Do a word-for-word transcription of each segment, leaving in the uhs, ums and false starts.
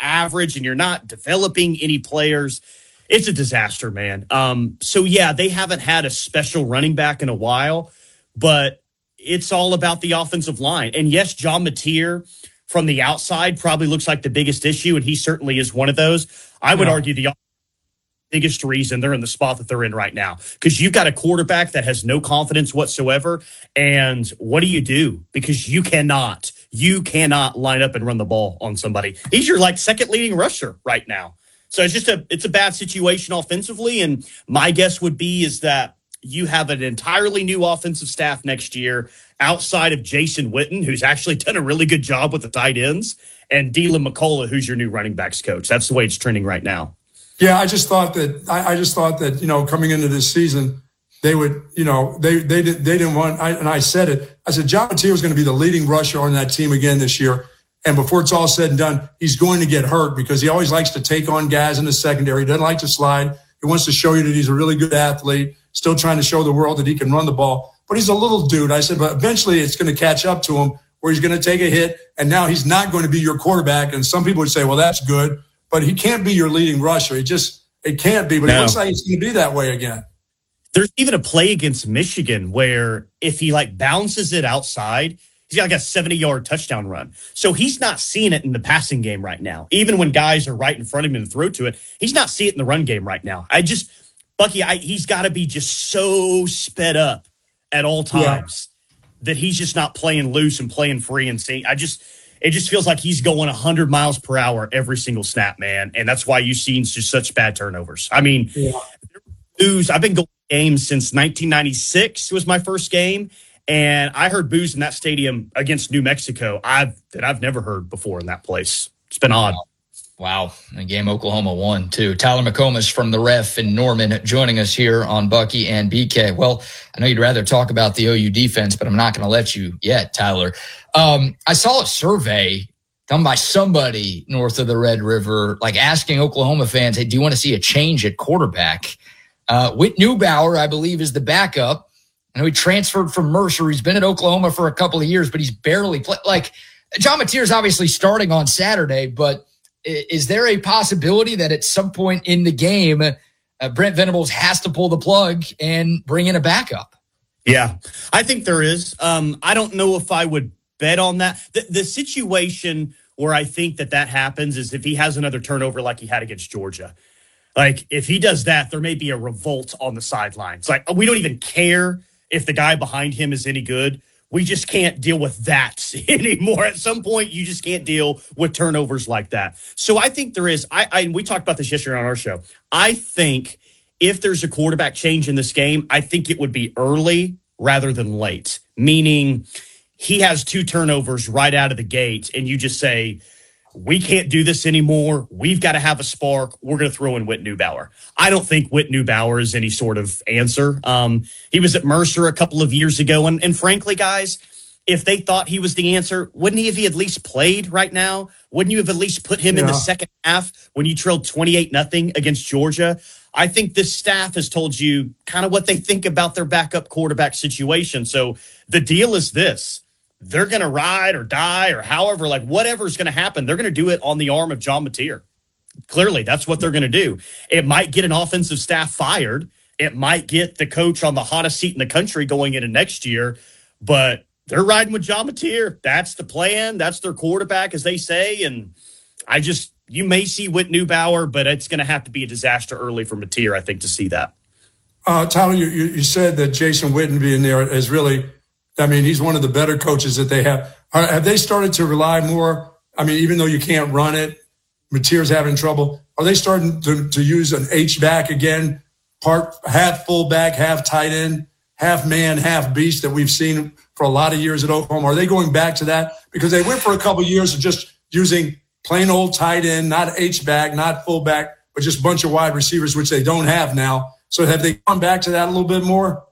average and you're not developing any players, it's a disaster, man. Um, so, yeah, they haven't had a special running back in a while, but it's all about the offensive line. And, yes, John Mateer from the outside probably looks like the biggest issue, and he certainly is one of those. I would yeah. argue the biggest reason they're in the spot that they're in right now, because you've got a quarterback that has no confidence whatsoever. And what do you do? Because you cannot, you cannot line up and run the ball on somebody. He's your like second leading rusher right now. So it's just a, it's a bad situation offensively. And my guess would be is that you have an entirely new offensive staff next year outside of Jason Witten, who's actually done a really good job with the tight ends, and Dylan McCullough, who's your new running backs coach. That's the way it's trending right now. Yeah, I just thought that I, I just thought that, you know, coming into this season, they would, you know, they they did they didn't want. I, and I said it. I said John Mateer was going to be the leading rusher on that team again this year. And before it's all said and done, he's going to get hurt because he always likes to take on guys in the secondary. He doesn't like to slide. He wants to show you that he's a really good athlete, still trying to show the world that he can run the ball. But he's a little dude. I said, but eventually it's going to catch up to him where he's going to take a hit, and now he's not going to be your quarterback. And some people would say, well, that's good, but he can't be your leading rusher. He just It can't be, but no. It looks like it's going to be that way again. There's even a play against Michigan where if he like bounces it outside, he's got like a seventy-yard touchdown run. So he's not seeing it in the passing game right now. Even when guys are right in front of him to throw to it, he's not seeing it in the run game right now. I just, Bucky, I, he's got to be just so sped up at all times yeah. that he's just not playing loose and playing free and see. I just, it just feels like he's going one hundred miles per hour every single snap, man. And that's why you've seen just such bad turnovers. I mean, yeah. Booze, I've been going to games since nineteen ninety-six was my first game. And I heard boos in that stadium against New Mexico I've that I've never heard before in that place. It's been odd. Wow. A game Oklahoma won, too. Tyler McComas from the Ref in Norman joining us here on Bucky and B K. Well, I know you'd rather talk about the O U defense, but I'm not going to let you yet, Tyler. Um, I saw a survey done by somebody north of the Red River, like asking Oklahoma fans, hey, do you want to see a change at quarterback? Uh, Whit Neubauer, I believe, is the backup. I know he transferred from Mercer. He's been at Oklahoma for a couple of years, but he's barely played. Like, John Mateer is obviously starting on Saturday, but is there a possibility that at some point in the game, uh, Brent Venables has to pull the plug and bring in a backup? Yeah, I think there is. Um, I don't know if I would bet on that. The, the situation where I think that that happens is if he has another turnover like he had against Georgia. Like, if he does that, there may be a revolt on the sidelines. Like, we don't even care if the guy behind him is any good. We just can't deal with that anymore. At some point, you just can't deal with turnovers like that. So I think there is. I, I we talked about this yesterday on our show. I think if there's a quarterback change in this game, I think it would be early rather than late. Meaning, he has two turnovers right out of the gate, and you just say, we can't do this anymore. We've got to have a spark. We're going to throw in Whit Neubauer. I don't think Whit Neubauer is any sort of answer. Um, he was at Mercer a couple of years ago. And, and frankly, guys, if they thought he was the answer, wouldn't he have at least played right now? Wouldn't you have at least put him yeah. in the second half when you trailed twenty-eight nothing against Georgia? I think this staff has told you kind of what they think about their backup quarterback situation. So the deal is this. They're going to ride or die or however, like whatever's going to happen, they're going to do it on the arm of John Mateer. Clearly, that's what they're going to do. It might get an offensive staff fired. It might get the coach on the hottest seat in the country going into next year, but they're riding with John Mateer. That's the plan. That's their quarterback, as they say. And I just, you may see Whit Neubauer, but it's going to have to be a disaster early for Mateer, I think, to see that. Uh, Tyler, you, you said that Jason Witten being there is really, I mean, he's one of the better coaches that they have. Have they started to rely more? I mean, even though you can't run it, Mateer's having trouble. Are they starting to, to use an H-back again, part half fullback, half tight end, half man, half beast that we've seen for a lot of years at Oklahoma? Are they going back to that? Because they went for a couple of years of just using plain old tight end, not H-back, not fullback, but just a bunch of wide receivers, which they don't have now. So have they gone back to that a little bit more?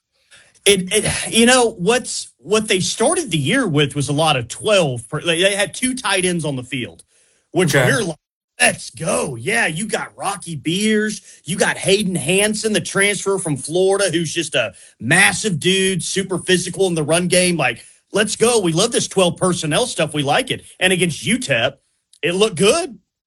It, it, you know, what's what they started the year with was a lot of twelve. Per, they had two tight ends on the field, which okay. we're like, let's go. Yeah, you got Rocky Beers. You got Hayden Hansen, the transfer from Florida, who's just a massive dude, super physical in the run game. Like, let's go. We love this twelve personnel stuff. We like it. And against U T E P, it looked good.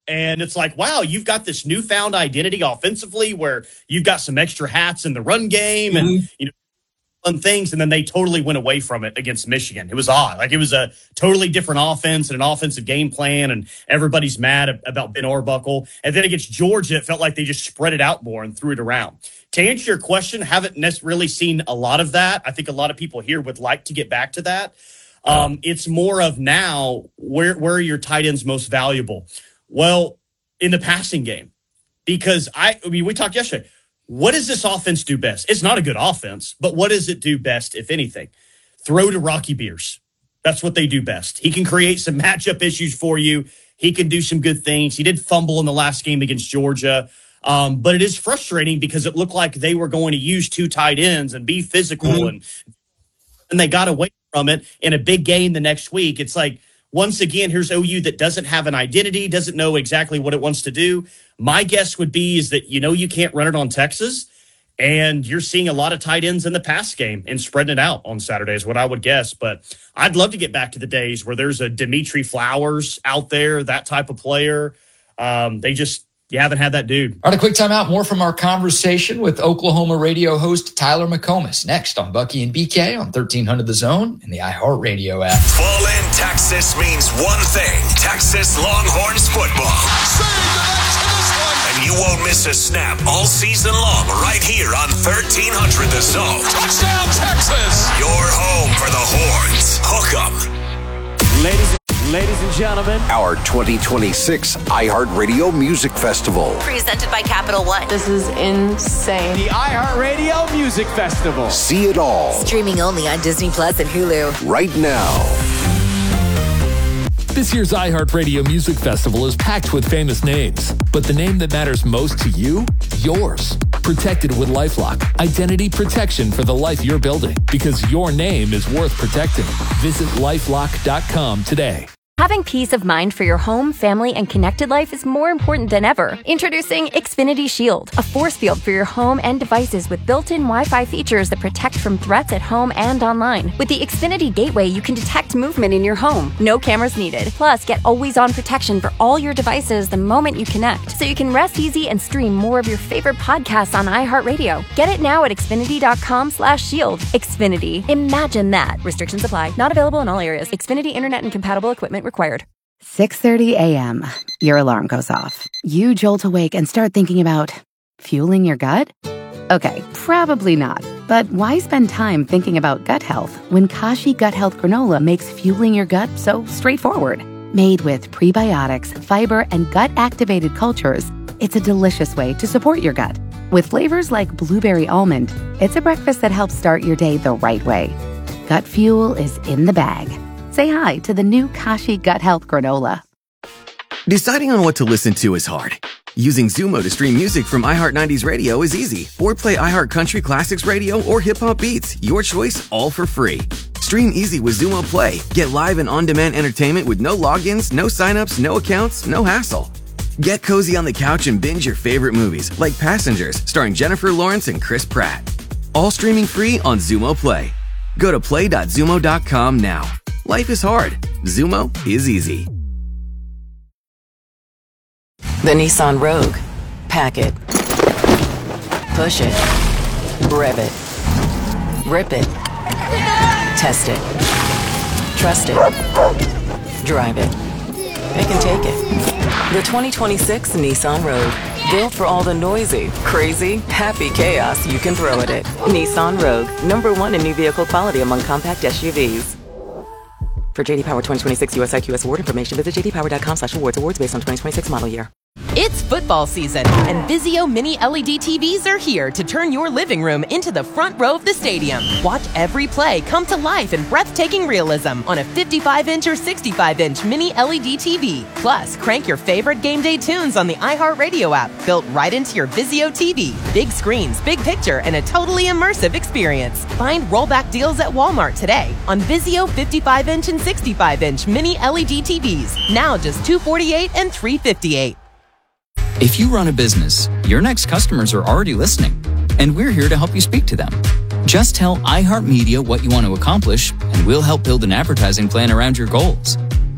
And it's like, wow, you've got this newfound identity offensively where you've got some extra hats in the run game and, mm-hmm. you know, fun things. And then they totally went away from it against Michigan. It was odd. Like, it was a totally different offense and an offensive game plan. And everybody's mad about Ben Arbuckle. And then against Georgia, it felt like they just spread it out more and threw it around. To answer your question, haven't necessarily seen a lot of that. I think a lot of people here would like to get back to that. Um, it's more of now, where, where are your tight ends most valuable? Well, in the passing game, because I, I mean, we talked yesterday. What does this offense do best? It's not a good offense, but what does it do best, if anything? Throw to Rocky Beers. That's what they do best. He can create some matchup issues for you. He can do some good things. He did fumble in the last game against Georgia. Um, but it is frustrating because it looked like they were going to use two tight ends and be physical, mm-hmm. and and they got away from it in a big game the next week. It's like, once again, here's O U that doesn't have an identity, doesn't know exactly what it wants to do. My guess would be is that, you know, you can't run it on Texas, and you're seeing a lot of tight ends in the pass game and spreading it out on Saturday is what I would guess. But I'd love to get back to the days where there's a Dimitri Flowers out there, that type of player. Um, they just, you haven't had that dude. All right, a quick timeout. More from our conversation with Oklahoma radio host Tyler McComas next on Bucky and B K on thirteen hundred The Zone and the iHeartRadio app. Fall in Texas means one thing: Texas Longhorns football. And you won't miss a snap all season long right here on thirteen hundred The Zone. Touchdown, Texas! Your home for the Horns. Hook 'em. Ladies Ladies and gentlemen, our twenty twenty-six iHeartRadio Music Festival. Presented by Capital One. This is insane. The iHeartRadio Music Festival. See it all. Streaming only on Disney Plus and Hulu. Right now. This year's iHeartRadio Music Festival is packed with famous names, but the name that matters most to you, yours. Protected with LifeLock. Identity protection for the life you're building, because your name is worth protecting. Visit lifelock dot com today. Having peace of mind for your home, family, and connected life is more important than ever. Introducing Xfinity Shield, a force field for your home and devices with built-in Wi-Fi features that protect from threats at home and online. With the Xfinity Gateway, you can detect movement in your home. No cameras needed. Plus, get always-on protection for all your devices the moment you connect, so you can rest easy and stream more of your favorite podcasts on iHeartRadio. Get it now at xfinity.com slash shield. Xfinity. Imagine that. Restrictions apply. Not available in all areas. Xfinity Internet and compatible equipment required. six thirty a.m. Your alarm goes off. You jolt awake and start thinking about fueling your gut? Okay, probably not. But why spend time thinking about gut health when Kashi Gut Health Granola makes fueling your gut so straightforward? Made with prebiotics, fiber, and gut-activated cultures, it's a delicious way to support your gut. With flavors like blueberry almond, it's a breakfast that helps start your day the right way. Gut fuel is in the bag. Say hi to the new Kashi Gut Health Granola. Deciding on what to listen to is hard. Using Zumo to stream music from iHeart nineties Radio is easy. Or play iHeart Country Classics Radio or Hip Hop Beats. Your choice, all for free. Stream easy with Zumo Play. Get live and on-demand entertainment with no logins, no signups, no accounts, no hassle. Get cozy on the couch and binge your favorite movies, like Passengers, starring Jennifer Lawrence and Chris Pratt. All streaming free on Zumo Play. Go to play dot zumo dot com now. Life is hard. Zumo is easy. The Nissan Rogue. Pack it. Push it. Rev it. Rip it. Test it. Trust it. Drive it. It can take it. The twenty twenty-six Nissan Rogue. Built for all the noisy, crazy, happy chaos you can throw at it. Nissan Rogue. Number one in new vehicle quality among compact S U Vs. For J D Power twenty twenty-six U S I Q S award information, visit j d power dot com slash awards. Awards based on twenty twenty-six model year. It's football season, and Vizio Mini L E D T Vs are here to turn your living room into the front row of the stadium. Watch every play come to life in breathtaking realism on a fifty-five inch or sixty-five inch Mini L E D T V. Plus, crank your favorite game day tunes on the iHeartRadio app, built right into your Vizio T V. Big screens, big picture, and a totally immersive experience. Find rollback deals at Walmart today on Vizio fifty-five inch and sixty-five inch Mini L E D T Vs. Now just two hundred forty-eight dollars and three hundred fifty-eight dollars. If you run a business, your next customers are already listening, and we're here to help you speak to them. Just tell iHeartMedia what you want to accomplish, and we'll help build an advertising plan around your goals.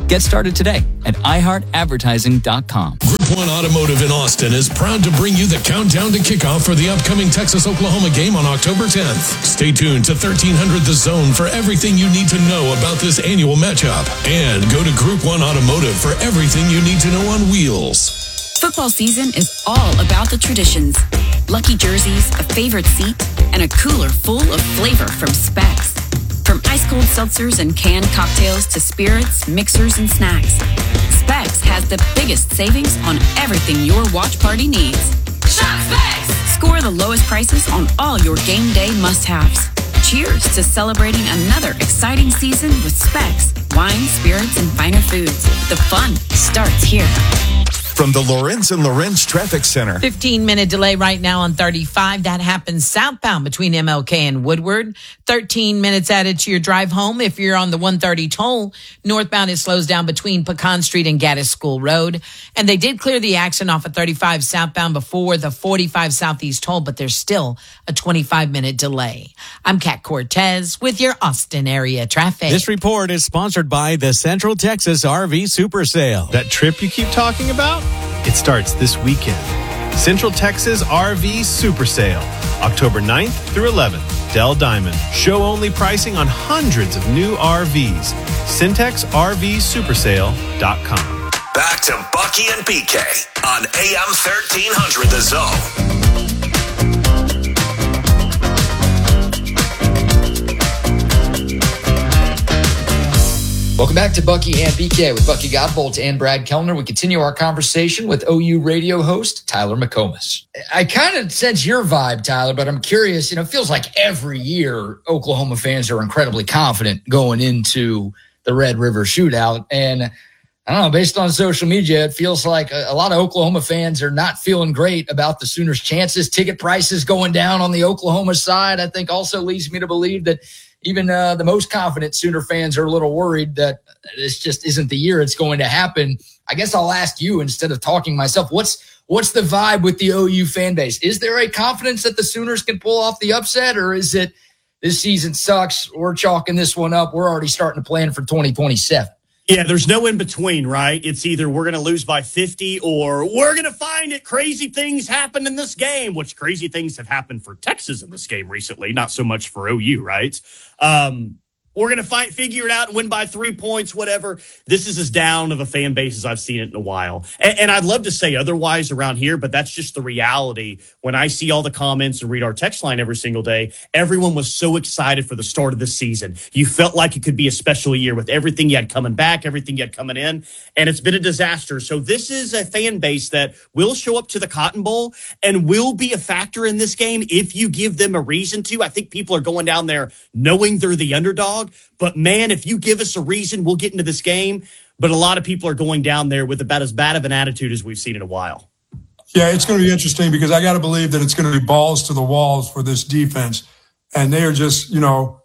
Get started today at i heart advertising dot com. Group one Automotive in Austin is proud to bring you the countdown to kickoff for the upcoming Texas-Oklahoma game on October tenth. Stay tuned to thirteen hundred The Zone for everything you need to know about this annual matchup. And go to Group one Automotive for everything you need to know on wheels. Football season is all about the traditions. Lucky jerseys, a favorite seat, and a cooler full of flavor from Specs. From ice-cold seltzers and canned cocktails to spirits, mixers, and snacks, Specs has the biggest savings on everything your watch party needs. Shop Specs! Score the lowest prices on all your game day must-haves. Cheers to celebrating another exciting season with Specs, wine, spirits, and finer foods. The fun starts here. From the Lorenz and Lorenz Traffic Center. fifteen minute delay right now on thirty-five. That happens southbound between M L K and Woodward. thirteen minutes added to your drive home. If you're on the one thirty toll, northbound it slows down between Pecan Street and Gaddis School Road. And they did clear the action off of thirty-five southbound before the forty-five southeast toll, but there's still a twenty-five minute delay. I'm Kat Cortez with your Austin area traffic. This report is sponsored by the Central Texas R V Super Sale. That trip you keep talking about? It starts this weekend. Central Texas R V Super Sale, October ninth through eleventh. Dell Diamond. Show only pricing on hundreds of new R Vs. Syntex R V Super Sale dot com. Back to Bucky and B K on A M thirteen hundred The Zone. Welcome back to Bucky and B K with Bucky Godbolt and Brad Kellner. We continue our conversation with O U radio host Tyler McComas. I kind of sense your vibe, Tyler, but I'm curious. You know, it feels like every year Oklahoma fans are incredibly confident going into the Red River Shootout. And I don't know, based on social media, it feels like a, a lot of Oklahoma fans are not feeling great about the Sooners' chances. Ticket prices going down on the Oklahoma side, I think, also leads me to believe that even uh, the most confident Sooner fans are a little worried that this just isn't the year it's going to happen. I guess I'll ask you instead of talking myself, what's what's the vibe with the O U fan base? Is there a confidence that the Sooners can pull off the upset, or is it this season sucks, we're chalking this one up, we're already starting to plan for twenty twenty-seven? Yeah, there's no in between, right? It's either we're going to lose by fifty or we're going to find it. Crazy things happen in this game, which crazy things have happened for Texas in this game recently, not so much for O U, right? Um, we're going to fight, figure it out and win by three points, whatever. This is as down of a fan base as I've seen it in a while. And, and I'd love to say otherwise around here, but that's just the reality. When I see all the comments and read our text line every single day, everyone was so excited for the start of this season. You felt like it could be a special year with everything you had coming back, everything you had coming in, and it's been a disaster. So this is a fan base that will show up to the Cotton Bowl and will be a factor in this game if you give them a reason to. I think people are going down there knowing they're the underdog. But, man, if you give us a reason, we'll get into this game. But a lot of people are going down there with about as bad of an attitude as we've seen in a while. Yeah, it's going to be interesting because I got to believe that it's going to be balls to the walls for this defense. And they are just, you know,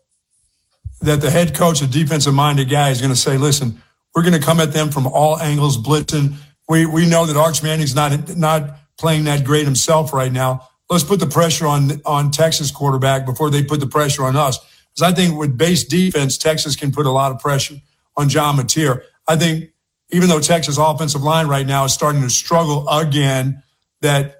that the head coach, a defensive-minded guy, is going to say, listen, we're going to come at them from all angles, blitzing. We we know that Arch Manning's not not playing that great himself right now. Let's put the pressure on, on Texas quarterback before they put the pressure on us. Because I think with base defense, Texas can put a lot of pressure on John Mateer. I think even though Texas' offensive line right now is starting to struggle again, that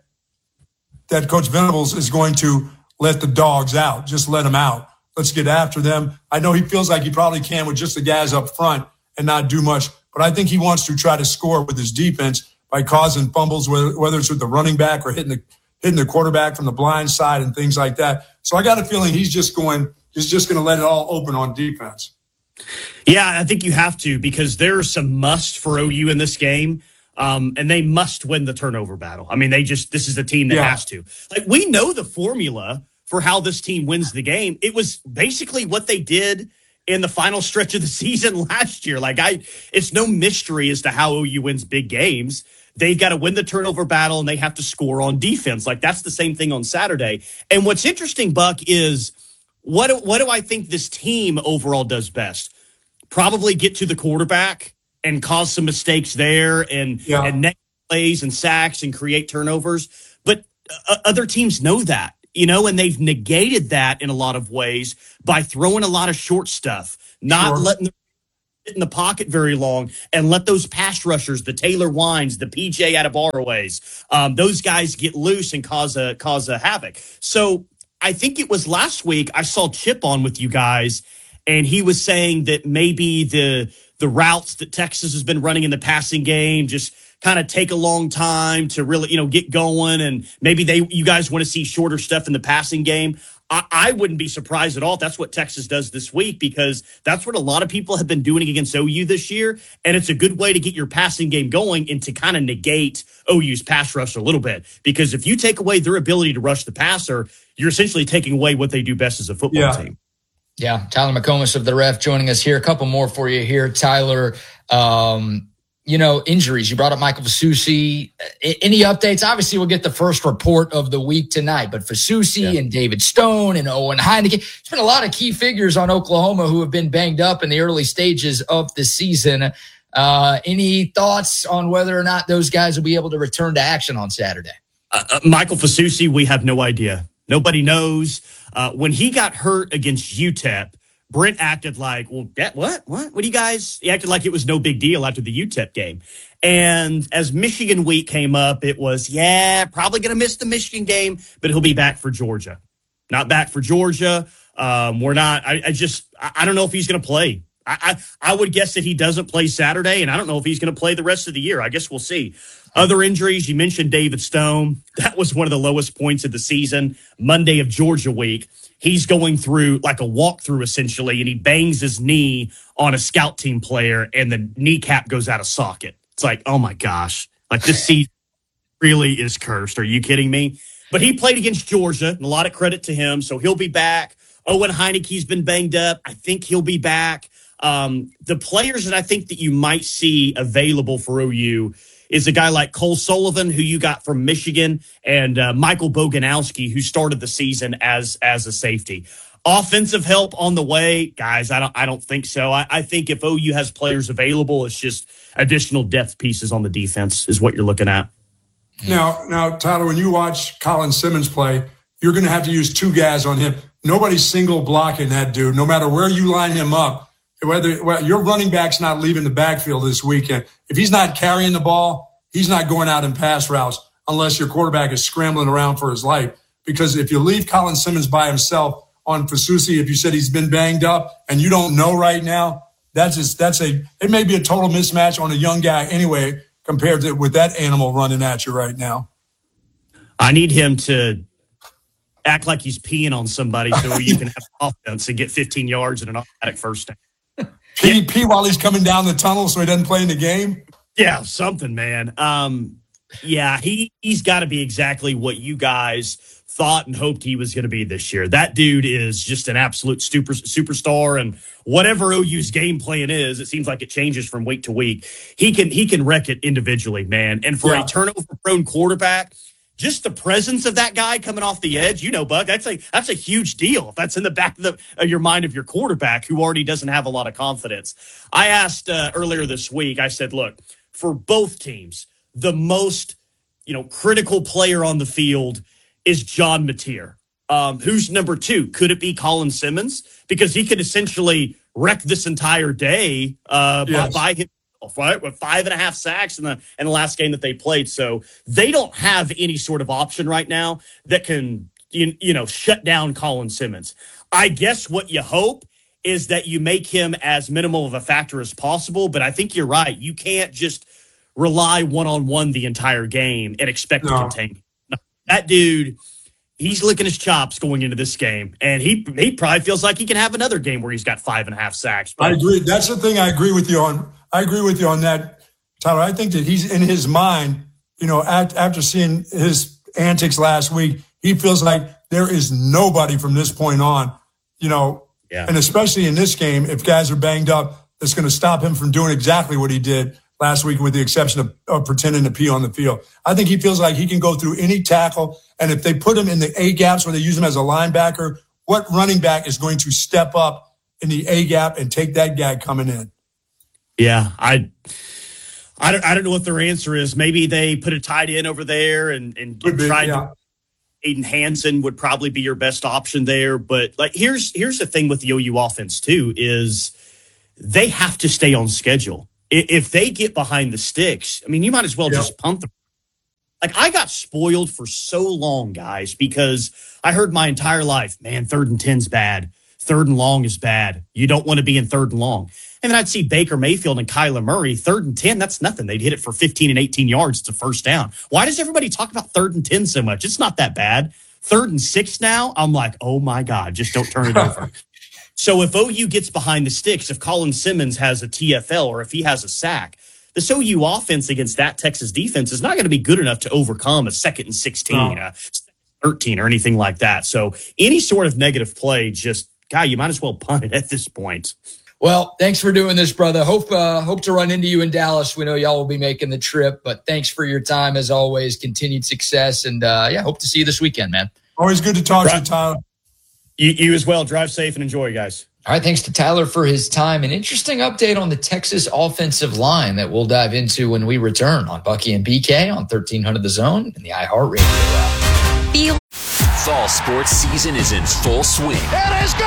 that Coach Venables is going to let the dogs out. Just let them out. Let's get after them. I know he feels like he probably can with just the guys up front and not do much, but I think he wants to try to score with his defense by causing fumbles, whether, whether it's with the running back or hitting the hitting the quarterback from the blind side and things like that. So I got a feeling he's just going – He's just going to let it all open on defense. Yeah, I think you have to because there are some must for O U in this game, um, and they must win the turnover battle. I mean, they just this is the team that yeah. has to. Like we know the formula for how this team wins the game. It was basically what they did in the final stretch of the season last year. Like I, it's no mystery as to how O U wins big games. They've got to win the turnover battle, and they have to score on defense. Like that's the same thing on Saturday. And what's interesting, Buck, is What do, what do I think this team overall does best? Probably get to the quarterback and cause some mistakes there and, yeah. and neck plays and sacks and create turnovers. But uh, other teams know that, you know, and they've negated that in a lot of ways by throwing a lot of short stuff, not sure. letting the in the pocket very long and let those pass rushers, the Taylor Wines, the P J Adebaraways, um, those guys get loose and cause a cause a havoc. So I think it was last week I saw Chip on with you guys, and he was saying that maybe the the routes that Texas has been running in the passing game just kind of take a long time to really, you know, get going, and maybe they you guys want to see shorter stuff in the passing game. I, I wouldn't be surprised at all if that's what Texas does this week, because that's what a lot of people have been doing against O U this year, and it's a good way to get your passing game going and to kind of negate O U's pass rush a little bit. Because if you take away their ability to rush the passer, you're essentially taking away what they do best as a football yeah. team. Yeah, Tyler McComas of the Ref joining us here. A couple more for you here, Tyler. Um, you know, injuries. You brought up Michael Fasusi. Any updates? Obviously, we'll get the first report of the week tonight, but Fasusi yeah. and David Stone and Owen Heineke. There's been a lot of key figures on Oklahoma who have been banged up in the early stages of the season. Uh, any thoughts on whether or not those guys will be able to return to action on Saturday? Uh, uh, Michael Fasusi, we have no idea. Nobody knows. Uh, when he got hurt against U T E P, Brent acted like, well, that, what? What? What do you guys? He acted like it was no big deal after the U T E P game. And as Michigan week came up, it was, yeah, probably going to miss the Michigan game, but he'll be back for Georgia. Not back for Georgia. Um, we're not. I, I just, I, I don't know if he's going to play. I, I, I would guess that he doesn't play Saturday, and I don't know if he's going to play the rest of the year. I guess we'll see. Other injuries, you mentioned David Stone. That was one of the lowest points of the season. Monday of Georgia week. He's going through like a walkthrough essentially, and he bangs his knee on a scout team player, and the kneecap goes out of socket. It's like, oh my gosh, like this season really is cursed. Are you kidding me? But he played against Georgia, and a lot of credit to him. So he'll be back. Owen Heineke's been banged up. I think he'll be back. Um, the players that I think that you might see available for O U is a guy like Cole Sullivan, who you got from Michigan, and uh, Michael Boganowski, who started the season as as a safety. Offensive help on the way, guys. I don't. I don't think so. I, I think if O U has players available, it's just additional depth pieces on the defense is what you're looking at. Now, now, Tyler, when you watch Colin Simmons play, you're going to have to use two guys on him. Nobody's single blocking that dude. No matter where you line him up, whether well, your running back's not leaving the backfield this weekend. If he's not carrying the ball, he's not going out in pass routes unless your quarterback is scrambling around for his life. Because if you leave Colin Simmons by himself on Fasusi, if you said he's been banged up and you don't know right now, that's just, that's a, it may be a total mismatch on a young guy anyway, compared to with that animal running at you right now. I need him to act like he's peeing on somebody so you can have offense and get fifteen yards and an automatic first down. Pee, pee while he's coming down the tunnel so he doesn't play in the game? Yeah, something, man. Um, yeah, he, he's got to be exactly what you guys thought and hoped he was going to be this year. That dude is just an absolute super, superstar, and whatever O U's game plan is, it seems like it changes from week to week. He can he can wreck it individually, man. And for yeah. a turnover-prone quarterback, just the presence of that guy coming off the edge, you know, Buck, that's a that's a huge deal. If that's in the back of, the, of your mind of your quarterback who already doesn't have a lot of confidence. I asked uh, earlier this week, I said, look, for both teams, the most, you know, critical player on the field is John Mateer. Um, who's number two? Could it be Colin Simmons? Because he could essentially wreck this entire day uh, yes. by, by him. Right, with five and a half sacks in the in the last game that they played, so they don't have any sort of option right now that can you, you know shut down Colin Simmons. I guess what you hope is that you make him as minimal of a factor as possible, but I think you're right. You can't just rely one on one the entire game and expect no. to contain no, that dude. He's licking his chops going into this game, and he he probably feels like he can have another game where he's got five and a half sacks. But I agree. That's the thing I agree with you on. I agree with you on that, Tyler. I think that he's in his mind, you know, after seeing his antics last week, he feels like there is nobody from this point on, you know, yeah. and especially in this game, if guys are banged up, that's going to stop him from doing exactly what he did last week, with the exception of, of pretending to pee on the field. I think he feels like he can go through any tackle, and if they put him in the A gaps where they use him as a linebacker, what running back is going to step up in the A gap and take that guy coming in? Yeah, I, I don't, I don't know what their answer is. Maybe they put a tight end over there and and be, try yeah. to. Aiden Hansen would probably be your best option there, but like here's here's the thing with the O U offense too is they have to stay on schedule. If they get behind the sticks, I mean, you might as well yep. just punt them. Like, I got spoiled for so long, guys, because I heard my entire life, man, third and ten's bad. Third and long is bad. You don't want to be in third and long. And then I'd see Baker Mayfield and Kyler Murray, third and ten, that's nothing. They'd hit it for fifteen and eighteen yards. It's a first down. Why does everybody talk about third and ten so much? It's not that bad. Third and six now, I'm like, oh, my God, just don't turn it over. So if O U gets behind the sticks, if Colin Simmons has a T F L or if he has a sack, this O U offense against that Texas defense is not going to be good enough to overcome a second and sixteen, no. a thirteen, or anything like that. So any sort of negative play, just, God, you might as well punt it at this point. Well, thanks for doing this, brother. Hope uh, hope to run into you in Dallas. We know y'all will be making the trip, but thanks for your time as always. Continued success, and uh, yeah, hope to see you this weekend, man. Always good to talk to you, Tyler. You, you as well. Drive safe and enjoy, guys. All right, thanks to Tyler for his time. An interesting update on the Texas offensive line that we'll dive into when we return on Bucky and B K on thirteen hundred The Zone and the iHeartRadio app. Feel. Fall sports season is in full swing. It is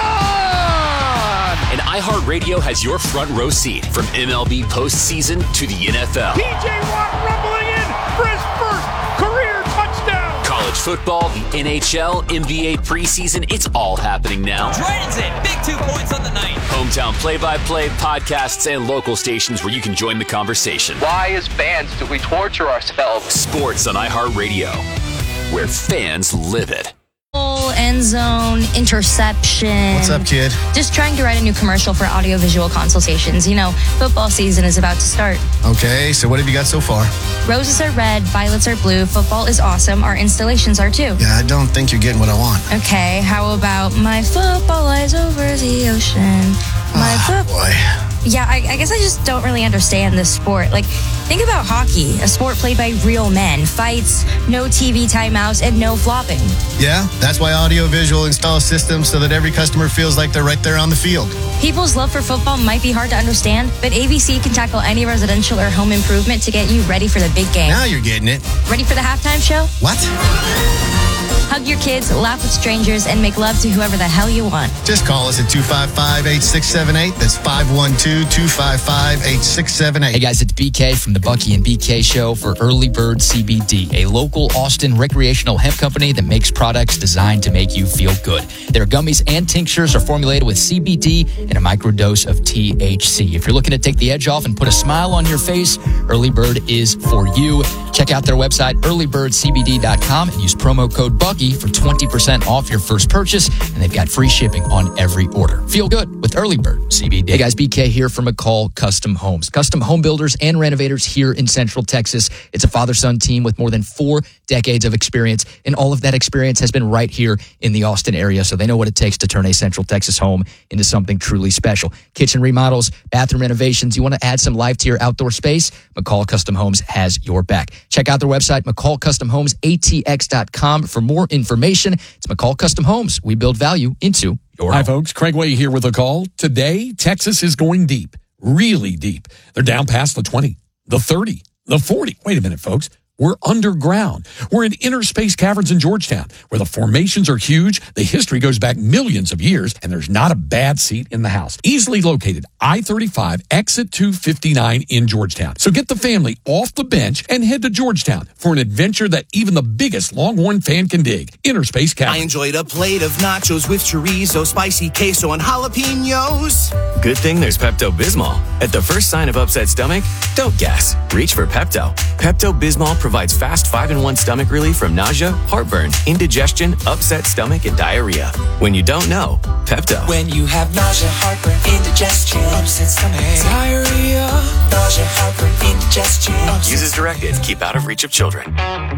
gone! And iHeartRadio has your front row seat from M L B postseason to the N F L. T J Watt rumbling in for his first career touchdown. College football, the N H L, N B A preseason, it's all happening now. Drayton's in. Big two points on the night. Hometown play-by-play, podcasts, and local stations where you can join the conversation. Why, as fans, do we torture ourselves? Sports on iHeartRadio, where fans live it. End zone, interception. What's up, kid? Just trying to write a new commercial for audiovisual consultations. You know, football season is about to start. Okay, so what have you got so far? Roses are red, violets are blue. Football is awesome. Our installations are too. Yeah, I don't think you're getting what I want. Okay, how about my football lies over the ocean? My oh, foot- boy. Yeah, I, I guess I just don't really understand this sport. Like, think about hockey, a sport played by real men. Fights, no T V timeouts, and no flopping. Yeah, that's why Audiovisual installs systems so that every customer feels like they're right there on the field. People's love for football might be hard to understand, but A B C can tackle any residential or home improvement to get you ready for the big game. Now you're getting it. Ready for the halftime show? What? Hug your kids, laugh with strangers, and make love to whoever the hell you want. Just call us at two five five, eight six seven eight. That's five one two, two five five, eight six seven eight. Hey guys, it's B K from the Bucky and B K Show for Early Bird C B D, a local Austin recreational hemp company that makes products designed to make you feel good. Their gummies and tinctures are formulated with C B D and a microdose of T H C. If you're looking to take the edge off and put a smile on your face, Early Bird is for you. Check out their website, early bird c b d dot com, and use promo code Bucky for twenty percent off your first purchase, and they've got free shipping on every order. Feel good with Early Bird C B D. Hey guys, B K here from McCall Custom Homes. Custom home builders and renovators here in Central Texas. It's a father-son team with more than four decades of experience, and all of that experience has been right here in the Austin area, so they know what it takes to turn a Central Texas home into something truly special. Kitchen remodels, bathroom renovations, you want to add some life to your outdoor space? McCall Custom Homes has your back. Check out their website, mccall custom homes a t x dot com, for more information. It's McCall Custom Homes. We build value into your Hi, home. folks. Craig Way here with a call. Today, Texas is going deep, really deep. They're down past the twenty, the thirty, the forty. Wait a minute, folks. We're underground. We're in inner space caverns in Georgetown, where the formations are huge, the history goes back millions of years, and there's not a bad seat in the house. Easily located, I thirty-five, exit two fifty-nine in Georgetown. So get the family off the bench and head to Georgetown for an adventure that even the biggest Longhorn fan can dig. Inner space caverns. I enjoyed a plate of nachos with chorizo, spicy queso, and jalapenos. Good thing there's Pepto-Bismol. At the first sign of upset stomach, don't guess. Reach for Pepto. Pepto-Bismol provides fast five in one stomach relief from nausea, heartburn, indigestion, upset stomach, and diarrhea. When you don't know, Pepto. When you have nausea, heartburn, indigestion, upset stomach, diarrhea, nausea, heartburn, indigestion. Use as directed. Keep out of reach of children.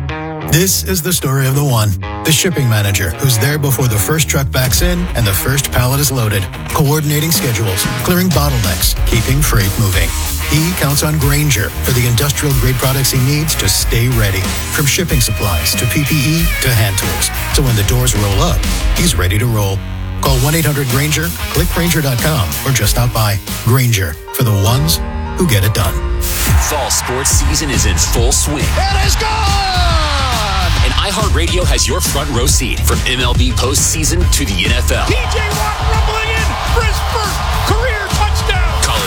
This is the story of the one, the shipping manager, who's there before the first truck backs in and the first pallet is loaded, coordinating schedules, clearing bottlenecks, keeping freight moving. He counts on Grainger for the industrial-grade products he needs to stay ready, from shipping supplies to P P E to hand tools. So when the doors roll up, he's ready to roll. Call one eight hundred Grainger, click Grainger dot com, or just stop by. Grainger, for the ones who get it done. Fall sports season is in full swing. It is gone! And iHeartRadio has your front row seat from M L B postseason to the N F L. T J Watt rumbling in for his first career touchdown. College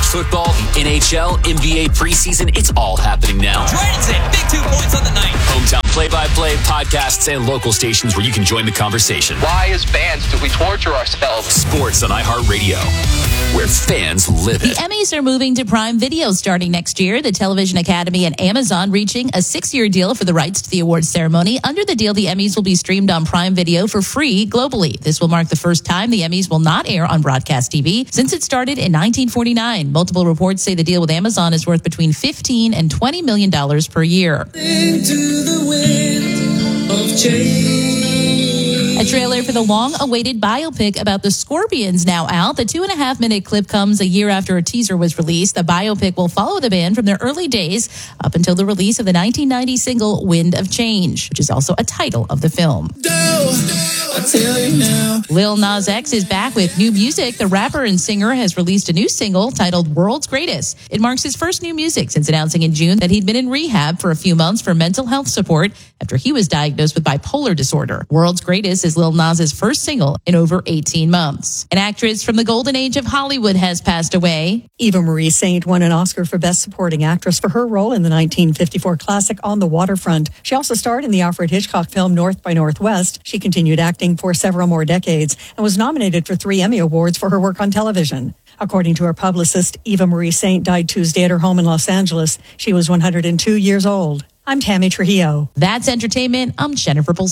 college football, the N H L, N B A preseason, it's all happening now. Dragons in, big two points on the night. Hometown play-by-play, podcasts, and local stations where you can join the conversation. Why, as fans, do we torture ourselves? Sports on iHeartRadio, where fans live it. The Emmys are moving to Prime Video starting next year. The Television Academy and Amazon reaching a six-year deal for the rights to the awards ceremony. Under the deal, the Emmys will be streamed on Prime Video for free globally. This will mark the first time the Emmys will not air on broadcast T V since it started in nineteen forty-nine. Multiple reports say the deal with Amazon is worth between fifteen and twenty million dollars per year. Into the wind of change. A trailer for the long-awaited biopic about the Scorpions now out. The two and a half minute clip comes a year after a teaser was released. The biopic will follow the band from their early days up until the release of the nineteen ninety single Wind of Change, which is also a title of the film. I tell you now. Lil Nas X is back with new music. The rapper and singer has released a new single titled World's Greatest. It marks his first new music since announcing in June that he'd been in rehab for a few months for mental health support after he was diagnosed with bipolar disorder. World's Greatest is Lil Nas's first single in over eighteen months. An actress from the golden age of Hollywood has passed away. Eva Marie Saint won an Oscar for Best Supporting Actress for her role in the nineteen fifty-four classic On the Waterfront. She also starred in the Alfred Hitchcock film North by Northwest. She continued acting for several more decades and was nominated for three Emmy Awards for her work on television. According to her publicist, Eva Marie Saint died Tuesday at her home in Los Angeles. She was one hundred two years old. I'm Tammy Trujillo. That's entertainment. I'm Jennifer Pulsar.